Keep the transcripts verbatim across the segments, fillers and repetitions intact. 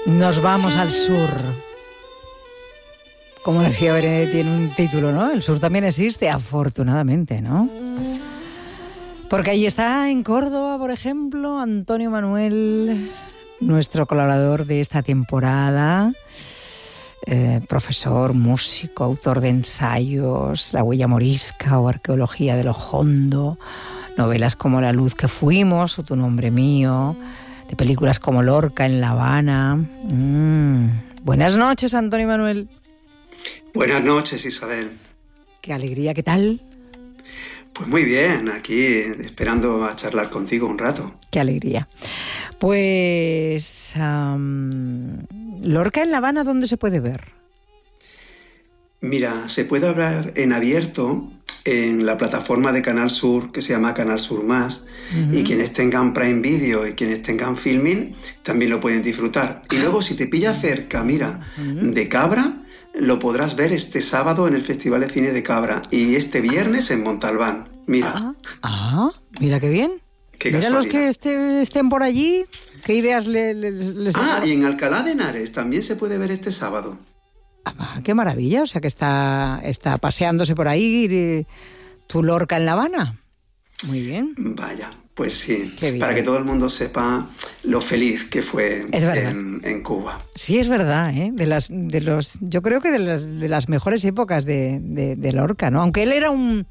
Nos vamos al sur. Como decía Bere, tiene un título, ¿no? El sur también existe, afortunadamente, ¿no? Porque ahí está en Córdoba, por ejemplo, Antonio Manuel, nuestro colaborador de esta temporada, eh, profesor, músico, autor de ensayos, La huella morisca o Arqueología de lo hondo, novelas como La luz que fuimos o Tu nombre mío, de películas como Lorca en La Habana. Mm. Buenas noches, Antonio Manuel. Buenas noches, Isabel. Qué alegría, ¿qué tal? Pues muy bien, aquí esperando a charlar contigo un rato. Qué alegría. Pues um, Lorca en La Habana, ¿dónde se puede ver? Mira, se puede hablar en abierto en la plataforma de Canal Sur que se llama Canal Sur Más, uh-huh. Y quienes tengan Prime Video y quienes tengan Filmin también lo pueden disfrutar. Y luego si te pilla cerca, mira, uh-huh. de Cabra, lo podrás ver este sábado en el Festival de Cine de Cabra y este viernes en Montalbán. Mira. Ah, ah mira qué bien. Qué mira casualidad. Los que este, estén por allí, qué ideas les... les, les ah, y en Alcalá de Henares también se puede ver este sábado. Ah, qué maravilla, o sea que está, está paseándose por ahí tu Lorca en La Habana. Muy bien. Vaya, pues sí, para que todo el mundo sepa lo feliz que fue en, en Cuba. Sí, es verdad, ¿eh? De las, de los, yo creo que de las, de las mejores épocas de, de, de Lorca, ¿no? Aunque él era un...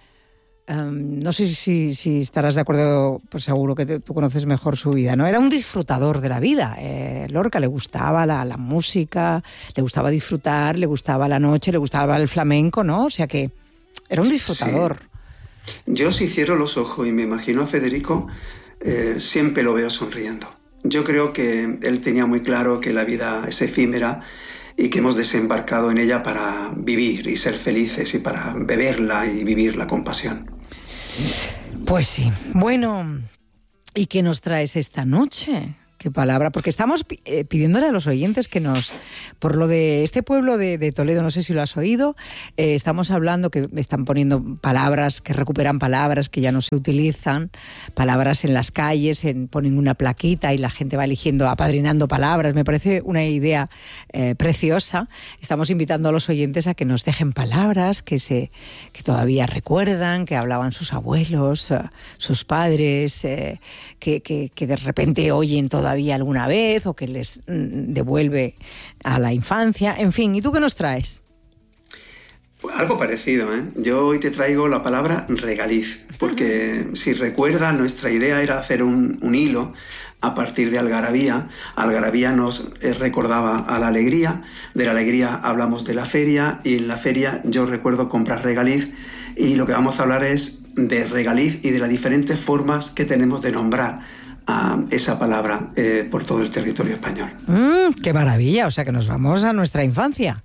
Um, no sé si, si estarás de acuerdo, pues seguro que te, tú conoces mejor su vida, ¿no? Era un disfrutador de la vida. Eh, Lorca le gustaba la, la música, le gustaba disfrutar, le gustaba la noche, le gustaba el flamenco, ¿no? O sea que era un disfrutador. Sí. Yo si cierro los ojos y me imagino a Federico, eh, siempre lo veo sonriendo. Yo creo que él tenía muy claro que la vida es efímera y que hemos desembarcado en ella para vivir y ser felices y para beberla y vivirla con pasión. Pues sí. Bueno, ¿y qué nos traes esta noche? ¿Qué palabra? Porque estamos eh, pidiéndole a los oyentes que nos... Por lo de este pueblo de, de Toledo, no sé si lo has oído, eh, estamos hablando que están poniendo palabras, que recuperan palabras que ya no se utilizan, palabras en las calles, en, ponen una plaquita y la gente va eligiendo, apadrinando palabras. Me parece una idea eh, preciosa. Estamos invitando a los oyentes a que nos dejen palabras que, se, que todavía recuerdan, que hablaban sus abuelos, uh, sus padres, eh, que, que, que de repente oyen todavía alguna vez o que les mm, devuelve a la infancia, en fin. ¿Y tú qué nos traes? Pues algo parecido, ¿eh? Yo hoy te traigo la palabra regaliz, porque si recuerdas, nuestra idea era hacer un, un hilo a partir de algarabía. Algarabía nos eh, recordaba a la alegría, de la alegría hablamos de la feria y en la feria yo recuerdo comprar regaliz y lo que vamos a hablar es de regaliz y de las diferentes formas que tenemos de nombrar a esa palabra eh, por todo el territorio español. Mm, ¡Qué maravilla! O sea que nos vamos a nuestra infancia.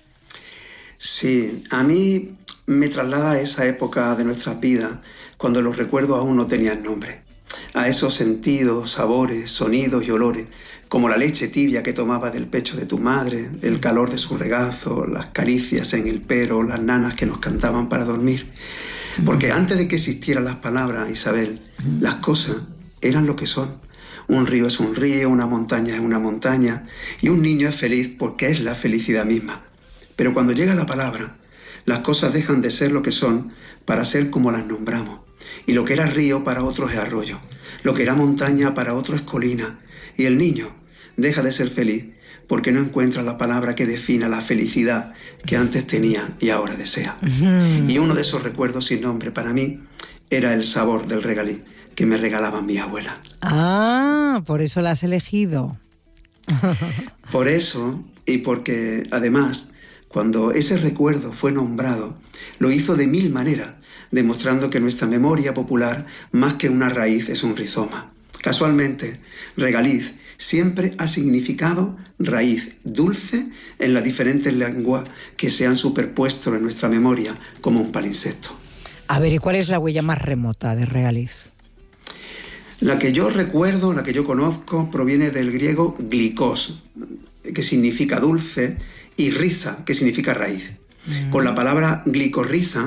Sí, a mí me traslada a esa época de nuestra vida cuando los recuerdos aún no tenían nombre. A esos sentidos, sabores, sonidos y olores, como la leche tibia que tomaba del pecho de tu madre, el calor de su regazo, las caricias en el pelo, las nanas que nos cantaban para dormir. Porque antes de que existieran las palabras, Isabel, las cosas eran lo que son. Un río es un río, una montaña es una montaña y un niño es feliz porque es la felicidad misma. Pero cuando llega la palabra, las cosas dejan de ser lo que son para ser como las nombramos. Y lo que era río para otros es arroyo, lo que era montaña para otros es colina. Y el niño deja de ser feliz porque no encuentra la palabra que defina la felicidad que antes tenía y ahora desea. Uh-huh. Y uno de esos recuerdos sin nombre para mí era el sabor del regaliz que me regalaba mi abuela. Ah, por eso la has elegido. Por eso, y porque además, cuando ese recuerdo fue nombrado, lo hizo de mil maneras, demostrando que nuestra memoria popular, más que una raíz, es un rizoma. Casualmente, regaliz siempre ha significado raíz dulce en las diferentes lenguas que se han superpuesto en nuestra memoria como un palimpsesto. A ver, ¿y cuál es la huella más remota de regaliz? La que yo recuerdo, la que yo conozco, proviene del griego glikos, que significa dulce, y risa, que significa raíz. Mm. Con la palabra glicorrisa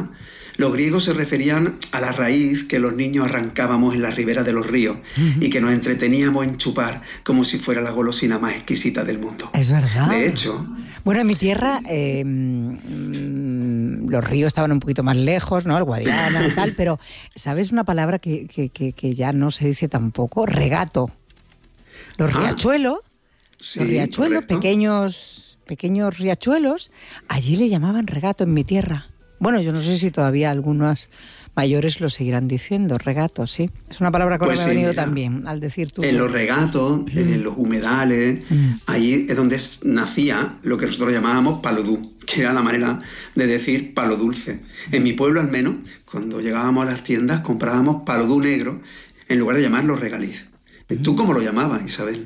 Los griegos se referían a la raíz que los niños arrancábamos en la ribera de los ríos uh-huh. y que nos entreteníamos en chupar como si fuera la golosina más exquisita del mundo. Es verdad. De hecho... Bueno, en mi tierra eh, los ríos estaban un poquito más lejos, ¿no? El Guadiana y tal, pero ¿sabes una palabra que, que, que, que ya no se dice tampoco? Regato. Los ah, riachuelos, sí, los riachuelos, pequeños, pequeños riachuelos, allí le llamaban regato en mi tierra. Bueno, yo no sé si todavía algunos mayores lo seguirán diciendo, regato, sí. Es una palabra que pues me sí, ha venido mira, también al decir tú. En los regatos, mm. en los humedales, mm. ahí es donde nacía lo que nosotros llamábamos palodú, que era la manera de decir palo dulce. En mi pueblo, al menos, cuando llegábamos a las tiendas, comprábamos palodú negro en lugar de llamarlo regaliz. Mm. ¿Tú cómo lo llamabas, Isabel?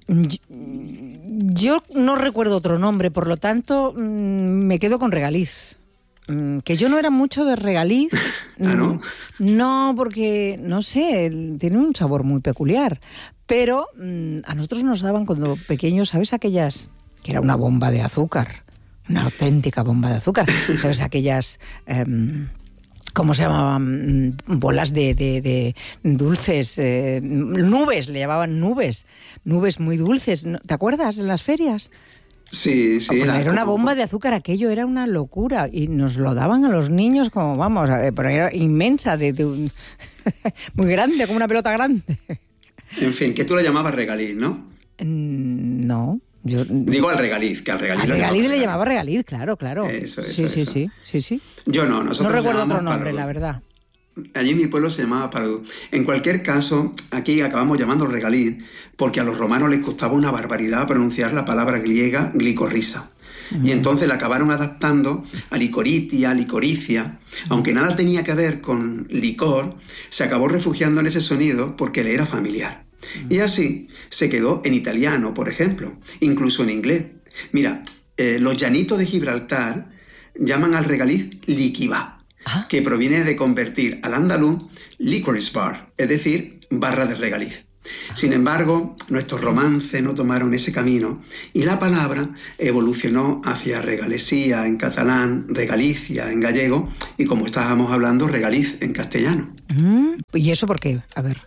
Yo no recuerdo otro nombre, por lo tanto, me quedo con regaliz. Que yo no era mucho de regaliz. ¿Ah, no? No, porque, no sé, tiene un sabor muy peculiar. Pero a nosotros nos daban cuando pequeños, ¿sabes aquellas? Que era una bomba de azúcar. Una auténtica bomba de azúcar. ¿Sabes aquellas... Eh, ¿Cómo se llamaban? Bolas de, de, de dulces, eh, nubes, le llamaban nubes. Nubes muy dulces. ¿Te acuerdas en las ferias? Sí, sí. Bueno, era una bomba de azúcar, aquello era una locura y nos lo daban a los niños como, vamos, pero era inmensa, de, de un muy grande, como una pelota grande. En fin, que tú lo llamabas regaliz, ¿no? No, yo... Digo al regaliz, que al regaliz. Al regaliz le llamaba regaliz, claro, claro. Eso, eso, sí, sí, eso. sí, sí, sí. Yo no, nosotros no recuerdo otro nombre, palodú. La verdad. Allí en mi pueblo se llamaba palodú. En cualquier caso, aquí acabamos llamando regaliz porque a los romanos les costaba una barbaridad pronunciar la palabra griega glicorrisa. Uh-huh. Y entonces la acabaron adaptando a licoritia, licoricia. Aunque nada tenía que ver con licor, se acabó refugiando en ese sonido porque le era familiar. Uh-huh. Y así se quedó en italiano, por ejemplo, incluso en inglés. Mira, eh, los llanitos de Gibraltar llaman al regaliz liquibá, ¿ah? Que proviene de convertir al andaluz licorice bar, es decir, barra de regaliz. Sin embargo, nuestros romances no tomaron ese camino y la palabra evolucionó hacia regalesía en catalán, regalicia en gallego y, como estábamos hablando, regaliz en castellano. ¿Y eso por qué? A ver.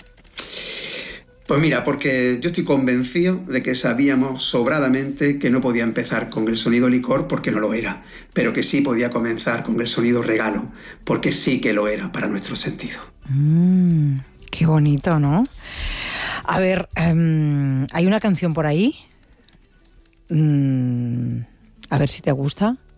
Pues mira, porque yo estoy convencido de que sabíamos sobradamente que no podía empezar con el sonido licor porque no lo era, pero que sí podía comenzar con el sonido regalo porque sí que lo era para nuestro sentido. Mm. Qué bonito, ¿no? A ver, um, hay una canción por ahí. Mm, a ver si te gusta.